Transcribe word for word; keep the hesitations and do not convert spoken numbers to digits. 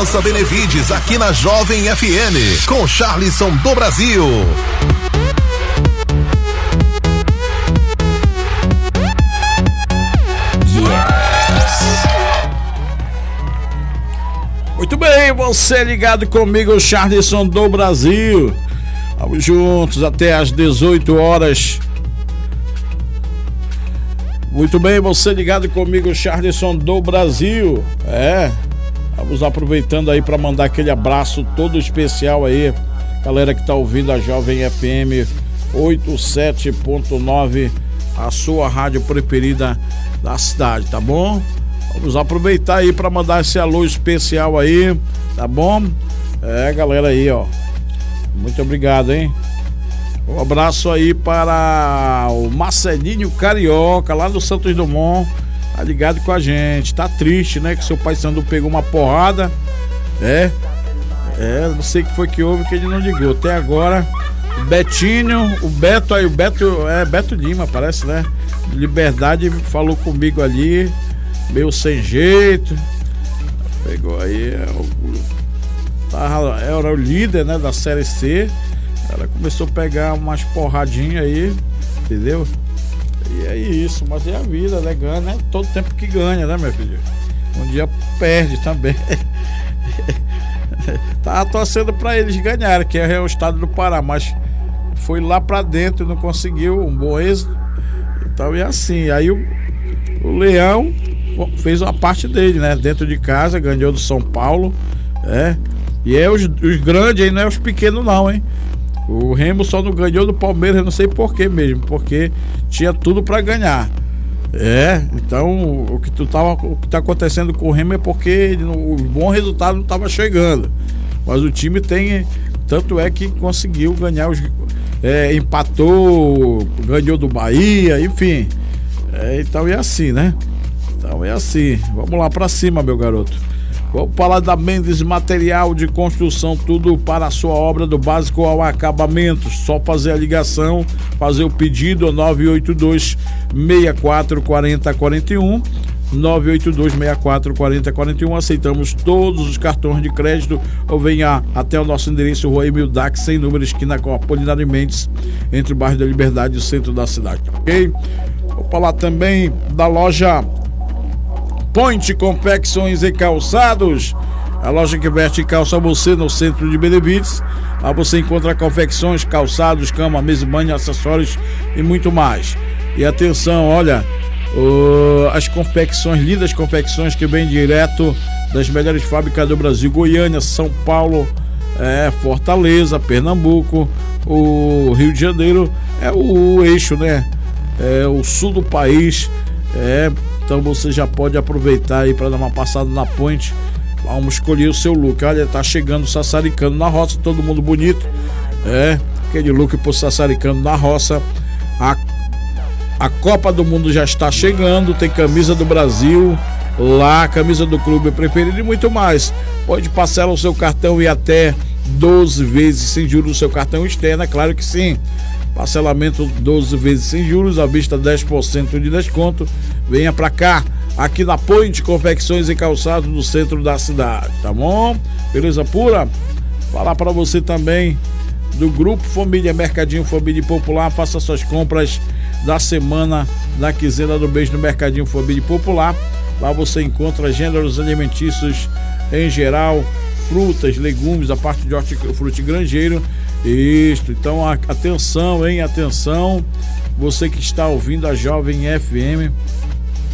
Segurança Benevides, aqui na Jovem F M, com Charlisson do Brasil. Muito bem, você ligado comigo, Charlisson do Brasil. Vamos juntos até às dezoito horas. Muito bem, você ligado comigo, Charlisson do Brasil. É, vamos aproveitando aí para mandar aquele abraço todo especial aí, galera que tá ouvindo a Jovem F M oitenta e sete ponto nove, a sua rádio preferida da cidade, tá bom? Vamos aproveitar aí para mandar esse alô especial aí, tá bom? É, galera aí, ó. Muito obrigado, hein? Um abraço aí para o Marcelinho Carioca, lá do Santos Dumont. Tá ligado com a gente. Tá triste, né? Que seu pai Sandu pegou uma porrada. É. É, não sei o que foi que houve que ele não ligou. Até agora, o Betinho, o Beto aí, o Beto, é Beto Lima, parece, né? Liberdade falou comigo ali. Meio sem jeito. Pegou aí. É, o, tava, era o líder, né, da Série C. Ela começou a pegar umas porradinhas aí, entendeu? E é isso, mas é a vida, né? Ganha, né? Todo tempo que ganha, né, meu filho? Um dia perde também. Tava torcendo pra eles ganharem, que é o estado do Pará, mas foi lá pra dentro e não conseguiu um bom êxito. Então é assim. Aí o, o Leão fez uma parte dele, né? Dentro de casa, ganhou do São Paulo, é. E é os, os grandes aí, não é os pequenos não, hein? O Remo só não ganhou do Palmeiras, eu não sei porquê mesmo, porque tinha tudo pra ganhar. É, então o que tu tava, o que tá acontecendo com o Remo é porque ele, o bom resultado não tava chegando. Mas o time tem, tanto é que conseguiu ganhar os, é, empatou, ganhou do Bahia, enfim. É, então é assim, né? Então é assim. Vamos lá pra cima, meu garoto. Vamos falar da Mendes Material de Construção, tudo para a sua obra do básico ao acabamento. Só fazer a ligação, fazer o pedido, nove oito dois, seis quatro quatro zero quatro um, nove oito dois, seis quatro quatro zero quatro um. Aceitamos todos os cartões de crédito, ou venha até o nosso endereço, Rua Emil Dax, sem número, esquina com Apolinário Mendes, entre o bairro da Liberdade e o centro da cidade, ok? Vou falar também da loja Point Confecções e Calçados, a loja que veste calça você no centro de Benevides. Lá você encontra confecções, calçados, cama, mesa, banho, acessórios e muito mais. E atenção, olha, uh, as confecções, lindas confecções que vêm direto das melhores fábricas do Brasil: Goiânia, São Paulo, é, Fortaleza, Pernambuco, o Rio de Janeiro, é o eixo, né? É o sul do país, é. Então você já pode aproveitar aí para dar uma passada na Point. Vamos escolher o seu look. Olha, tá chegando o Sassaricano na roça, todo mundo bonito. É, aquele look pro Sassaricano na roça. A, a Copa do Mundo já está chegando. Tem camisa do Brasil lá, camisa do clube preferido e muito mais. Pode parcelar o seu cartão e até doze vezes sem juros no seu cartão externo, é claro que sim. Parcelamento doze vezes sem juros, à vista dez por cento de desconto. Venha pra cá, aqui na Point Confecções e Calçados, no centro da cidade, tá bom? Beleza pura? Falar pra você também do Grupo Família Mercadinho Família Popular. Faça suas compras da semana da quinzena do mês no Mercadinho Família Popular. Lá você encontra gêneros alimentícios em geral, frutas, legumes, a parte de hortifruti granjeiro. Isso, então atenção, hein, atenção, você que está ouvindo a Jovem F M,